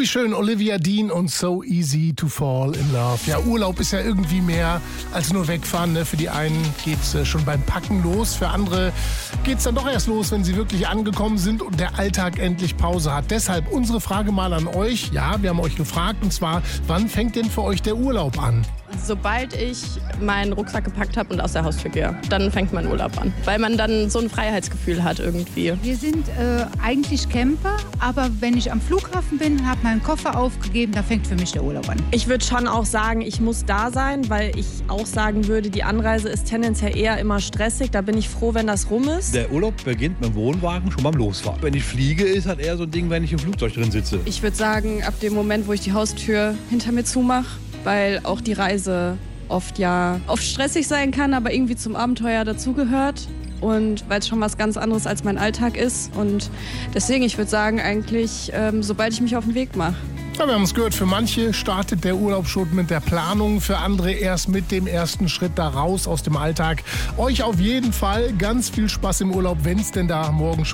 wie schön, Olivia Dean und So Easy to Fall in Love. Ja, Urlaub ist ja irgendwie mehr als nur wegfahren. Ne? Für die einen geht's schon beim Packen los, für andere geht's dann doch erst los, wenn sie wirklich angekommen sind und der Alltag endlich Pause hat. Deshalb unsere Frage mal an euch. Ja, wir haben euch gefragt, und zwar, wann fängt denn für euch der Urlaub an? Sobald ich meinen Rucksack gepackt habe und aus der Haustür gehe, dann fängt mein Urlaub an. Weil man dann so ein Freiheitsgefühl hat irgendwie. Wir sind eigentlich Camper, aber wenn ich am Flughafen bin, habe meinen Koffer aufgegeben, da fängt für mich der Urlaub an. Ich würde schon auch sagen, ich muss da sein, weil ich auch sagen würde, die Anreise ist tendenziell eher immer stressig. Da bin ich froh, wenn das rum ist. Der Urlaub beginnt mit dem Wohnwagen schon beim Losfahren. Wenn ich fliege, ist halt eher so ein Ding, wenn ich im Flugzeug drin sitze. Ich würde sagen, ab dem Moment, wo ich die Haustür hinter mir zumache, weil auch die Reise oft stressig sein kann, aber irgendwie zum Abenteuer dazugehört und weil es schon was ganz anderes als mein Alltag ist und deswegen, ich würde sagen, eigentlich, sobald ich mich auf den Weg mache. Ja, wir haben es gehört, für manche startet der Urlaub schon mit der Planung, für andere erst mit dem ersten Schritt da raus aus dem Alltag. Euch auf jeden Fall ganz viel Spaß im Urlaub, wenn es denn da morgen schon